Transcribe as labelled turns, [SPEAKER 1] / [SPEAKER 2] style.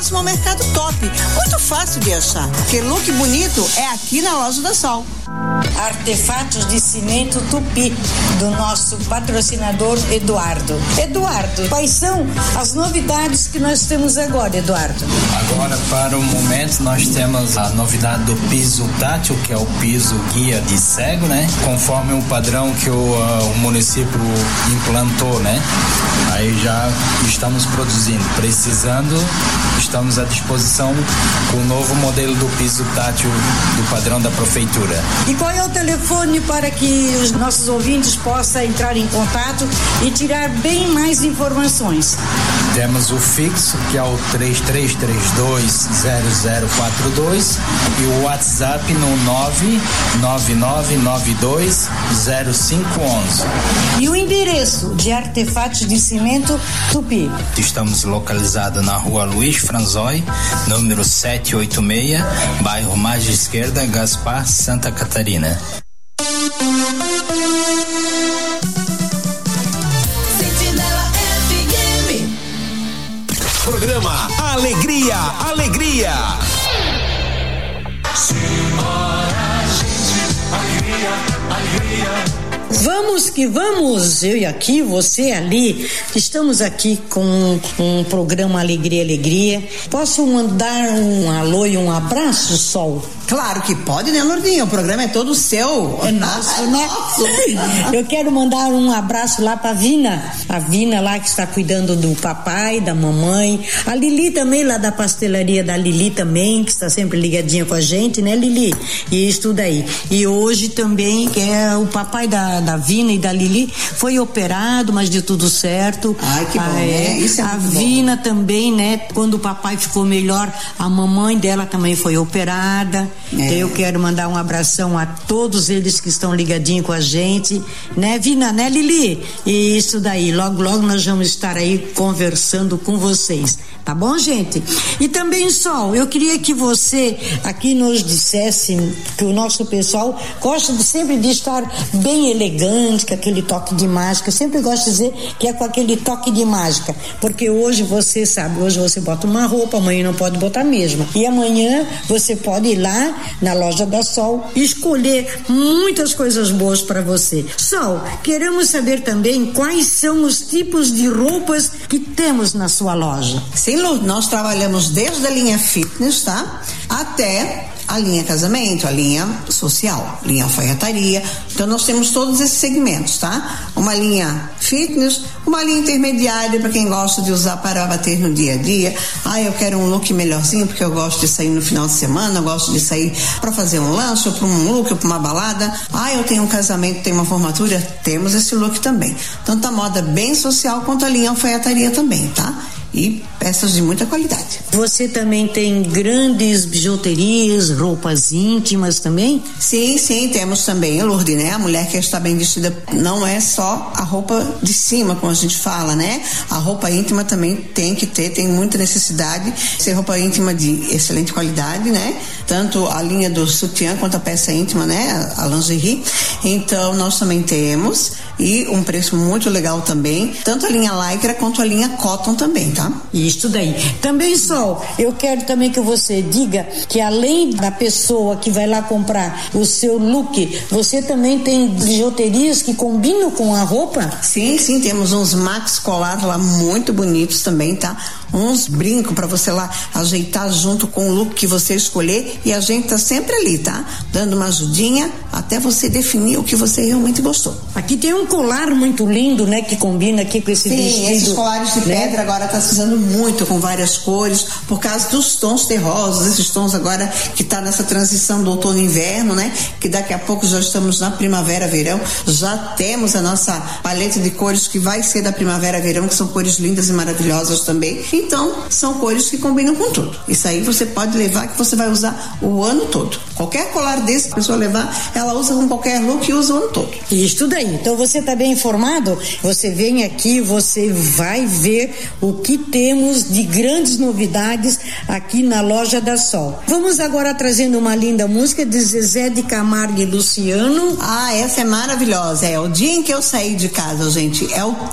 [SPEAKER 1] próximo ao Mercado Top. Muito fácil de achar, porque look bonito é aqui na Loja da Sol.
[SPEAKER 2] Artefatos de cimento Tupi, do nosso patrocinador Eduardo. Eduardo, quais são as novidades que nós temos agora, Eduardo?
[SPEAKER 3] Agora, para o momento, nós temos a novidade do piso tátil, que é o piso guia de cego, né? Conforme o padrão que o município implantou, né? Aí já estamos produzindo. Precisando, estamos à disposição com o novo modelo do piso tátil do padrão da prefeitura.
[SPEAKER 2] E qual é o telefone para que os nossos ouvintes possam entrar em contato e tirar bem mais informações?
[SPEAKER 3] Temos o fixo, que é o 33320042, e o WhatsApp no 999920511.
[SPEAKER 2] E o endereço de Artefatos de Cimento Tupi?
[SPEAKER 3] Estamos localizados na rua Luiz Franzói, número 786, bairro Margem Esquerda, Gaspar, Santa Catarina.
[SPEAKER 4] Programa Alegria, Alegria.
[SPEAKER 5] Simbora, gente, alegria, alegria.
[SPEAKER 2] Vamos que vamos, eu e aqui, você ali. Estamos aqui com um programa Alegria, Alegria. Posso mandar um alô e um abraço, Sol?
[SPEAKER 1] Claro que pode, né, Lourdinha? O programa é todo seu.
[SPEAKER 2] É nosso, né? Eu quero mandar um abraço lá pra Vina. A Vina lá que está cuidando do papai, da mamãe. A Lili também, lá da pastelaria da Lili também, que está sempre ligadinha com a gente, né, Lili? E isso daí. E hoje também, que é o papai da Vina e da Lili, foi operado, mas deu tudo certo.
[SPEAKER 1] Ai, que bom, né? Isso é
[SPEAKER 2] a
[SPEAKER 1] muito
[SPEAKER 2] Vina
[SPEAKER 1] bom.
[SPEAKER 2] Também, né? Quando o papai ficou melhor, a mamãe dela também foi operada. Então eu quero mandar um abração a todos eles que estão ligadinhos com a gente, né, Vina, né, Lili? E isso daí, logo nós vamos estar aí conversando com vocês, tá bom, gente? E também, Sol, eu queria que você aqui nos dissesse que o nosso pessoal gosta sempre de estar bem elegante, com aquele toque de mágica. Eu sempre gosto de dizer que é com aquele toque de mágica, porque hoje você sabe, hoje você bota uma roupa, amanhã não pode botar a mesma. E amanhã você pode ir lá na Loja da Sol e escolher muitas coisas boas para você. Sol, queremos saber também quais são os tipos de roupas que temos na sua loja.
[SPEAKER 1] Sim, Lu, nós trabalhamos desde a linha fitness, tá? Até a linha casamento, a linha social, linha alfaiataria. Então nós temos todos esses segmentos, tá? Uma linha fitness, uma linha intermediária para quem gosta de usar para bater no dia a dia. Eu quero um look melhorzinho porque eu gosto de sair no final de semana, eu gosto de sair para fazer um lanche, ou para um look, ou para uma balada. Eu tenho um casamento, tenho uma formatura, temos esse look também. Tanto a moda bem social quanto a linha alfaiataria também, tá? E peças de muita qualidade.
[SPEAKER 2] Você também tem grandes bijuterias, roupas íntimas também?
[SPEAKER 1] Sim, temos também, Lourdes, né? A mulher que está bem vestida não é só a roupa de cima, como a gente fala, né? A roupa íntima também tem que ter, tem muita necessidade, ser roupa íntima de excelente qualidade, né? Tanto a linha do sutiã quanto a peça íntima, né? A lingerie. Então, nós também temos, e um preço muito legal também, tanto a linha lycra quanto a linha cotton também, tá?
[SPEAKER 2] Isso daí. Também, Sol, eu quero também que você diga que além da pessoa que vai lá comprar o seu look, você também tem bijuterias que combinam com a roupa?
[SPEAKER 1] Sim, temos uns max colar lá muito bonitos também, tá? Uns brincos para você lá ajeitar junto com o look que você escolher, e a gente tá sempre ali, tá? Dando uma ajudinha até você definir o que você realmente gostou.
[SPEAKER 2] Aqui tem um colar muito lindo, né? Que combina aqui com esse vestido.
[SPEAKER 1] Sim, esses colares de pedra agora tá se usando muito, com várias cores, por causa dos tons terrosos, esses tons agora que tá nessa transição do outono e inverno, né? Que daqui a pouco já estamos na primavera, verão, já temos a nossa paleta de cores que vai ser da primavera, verão, que são cores lindas e maravilhosas também. Então, são cores que combinam com tudo. Isso aí você pode levar, que você vai usar o ano todo. Qualquer colar desse que a pessoa levar, ela usa com qualquer look e usa o ano todo.
[SPEAKER 2] Isso daí. Então você tá bem informado? Você vem aqui, você vai ver o que temos de grandes novidades aqui na Loja da Sol. Vamos agora trazendo uma linda música de Zezé de Camargo e Luciano.
[SPEAKER 1] Essa é maravilhosa. É o dia em que eu saí de casa, gente. É o